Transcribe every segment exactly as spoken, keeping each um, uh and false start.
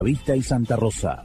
Vista y Santa Rosa.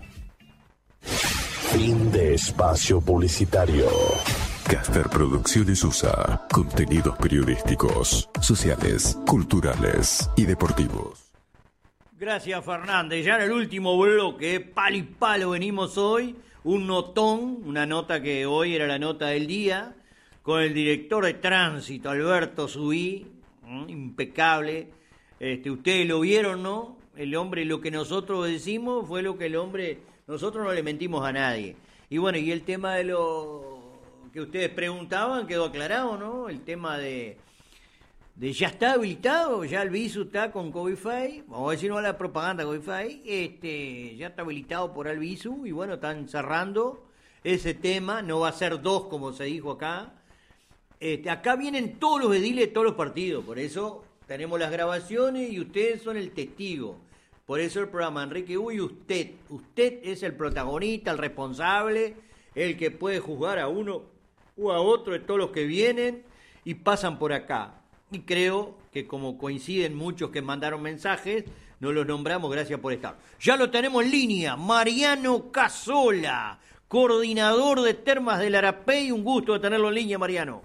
Fin de espacio publicitario. Caster Producciones U S A. Contenidos periodísticos, sociales, culturales y deportivos. Gracias, Fernández. Ya en el último bloque, palo y palo venimos hoy. Un notón, una nota que hoy era la nota del día, con el director de tránsito, Alberto Subí, impecable. Este, ustedes lo vieron, ¿no? El hombre, lo que nosotros decimos fue lo que el hombre, nosotros no le mentimos a nadie. Y bueno, y el tema de lo que ustedes preguntaban quedó aclarado, ¿no? El tema de, de ya está habilitado, ya el visu está con Covify, vamos a decir no a la propaganda Covify, este, ya está habilitado por el visu y bueno, están cerrando ese tema, no va a ser dos como se dijo acá. Este, acá vienen todos los ediles de todos los partidos, por eso tenemos las grabaciones y ustedes son el testigo. Por eso el programa Enrique Uy, usted, usted es el protagonista, el responsable, el que puede juzgar a uno o a otro de todos los que vienen y pasan por acá. Y creo que como coinciden muchos que mandaron mensajes, nos los nombramos, gracias por estar. Ya lo tenemos en línea, Mariano Casola, coordinador de Termas del Arapey, un gusto de tenerlo en línea, Mariano.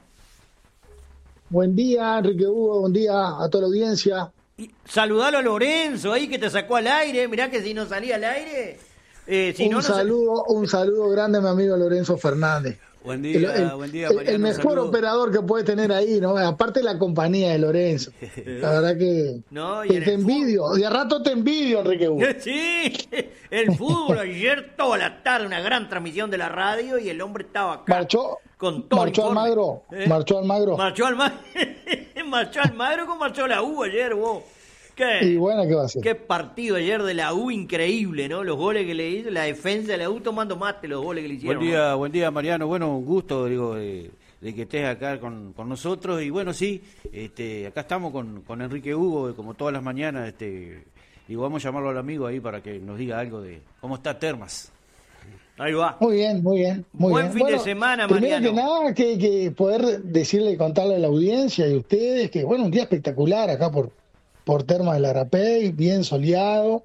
Buen día, Enrique Hugo, buen día a toda la audiencia. Y saludalo a Lorenzo ahí que te sacó al aire, mirá que si no salía al aire... Eh, si un, no, no saludo, se... un saludo grande a mi amigo Lorenzo Fernández. Buen día, el, el, buen día, Mariano. El mejor operador que puede tener ahí, ¿no? Aparte la compañía de Lorenzo. La verdad que, no, y que te envidio. Fútbol. Y a rato te envidio, Enrique Hugo. Sí, el fútbol ayer toda la tarde, una gran transmisión de la radio y el hombre estaba acá. Marchó, con todo marchó Almagro. ¿Eh? Marchó Almagro. Marchó Almagro. Marchó Almagro como marchó la U ayer, vos. ¿Qué? Y bueno, ¿qué va a ser? Qué partido ayer de la U, increíble, ¿no? Los goles que le hizo, la defensa de la U tomando mate, los goles que le hicieron. Buen día, ¿no? Buen día, Mariano. Bueno, un gusto, digo, de, de que estés acá con, con nosotros. Y bueno, sí, este, acá estamos con, con Enrique Hugo, como todas las mañanas, este, y vamos a llamarlo al amigo ahí para que nos diga algo de cómo está Termas. Ahí va. Muy bien, muy bien. Muy Buen bien. fin bueno, de semana, primero Mariano. Primero que nada, que, que poder decirle y contarle a la audiencia y a ustedes que, bueno, un día espectacular acá por por Termas del Arapey, bien soleado,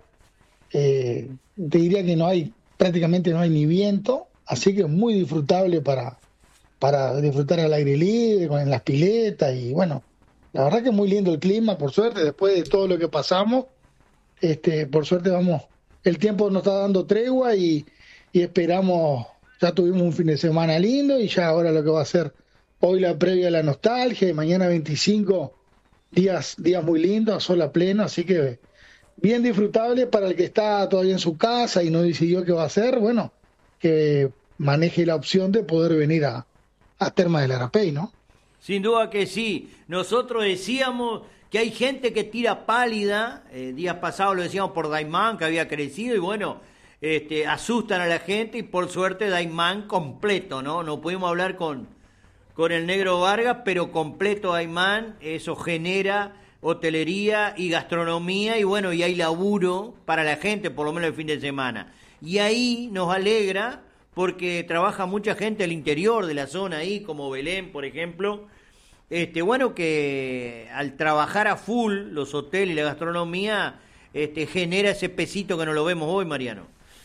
eh, te diría que no hay, prácticamente no hay ni viento, así que muy disfrutable para, para disfrutar al aire libre, con en las piletas, y bueno, la verdad que muy lindo el clima, por suerte, después de todo lo que pasamos, este, por suerte vamos, el tiempo nos está dando tregua y, y esperamos, ya tuvimos un fin de semana lindo y ya ahora lo que va a ser hoy la previa a la nostalgia y mañana veinticinco Días, días muy lindos, sol a pleno, así que bien disfrutable para el que está todavía en su casa y no decidió qué va a hacer, bueno, que maneje la opción de poder venir a, a Termas del Arapey, ¿no? Sin duda que sí. Nosotros decíamos que hay gente que tira pálida, eh, días pasados lo decíamos por Daimán, que había crecido, y bueno, este, asustan a la gente, y por suerte Daimán completo, ¿no? No pudimos hablar con... con el Negro Vargas, pero completo Aymán, eso genera hotelería y gastronomía, y bueno, y hay laburo para la gente, por lo menos el fin de semana. Y ahí nos alegra, porque trabaja mucha gente al interior de la zona ahí, como Belén, por ejemplo. Este, bueno, que al trabajar a full los hoteles y la gastronomía, este, genera ese pesito que no lo vemos hoy, Mariano.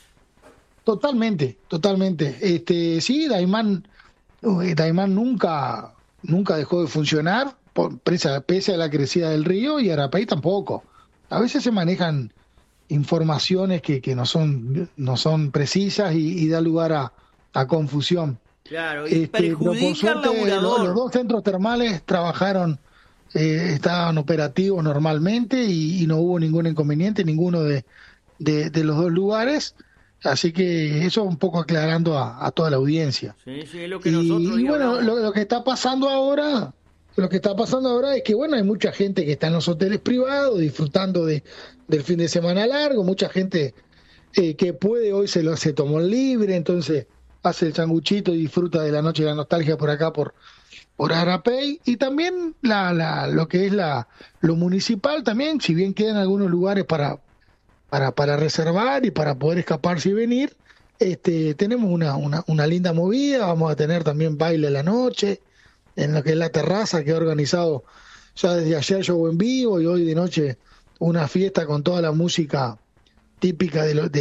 Totalmente, totalmente. Este, sí, Daimán... Daimán nunca nunca dejó de funcionar por, pese, pese a la crecida del río, y Arapey tampoco. A veces se manejan informaciones que, que no son no son precisas y, y da lugar a, a confusión. Claro, y este, perjudica al laburador. Los, los dos centros termales trabajaron, eh, estaban operativos normalmente y, y no hubo ningún inconveniente, ninguno de, de, de los dos lugares. Así que eso un poco aclarando a, a toda la audiencia. Sí, sí, es lo que y, nosotros y bueno, lo, lo que está pasando ahora, lo que está pasando ahora es que bueno, hay mucha gente que está en los hoteles privados disfrutando de del fin de semana largo, mucha gente eh, que puede hoy se lo se tomó libre, entonces hace el sanguchito y disfruta de la noche de la nostalgia por acá por por Arapey, y también la, la lo que es la lo municipal también, si bien quedan algunos lugares para para para reservar y para poder escaparse y venir, este tenemos una, una una linda movida, vamos a tener también baile a la noche en lo que es la terraza, que ha organizado ya desde ayer show en vivo, y hoy de noche una fiesta con toda la música típica de, lo, de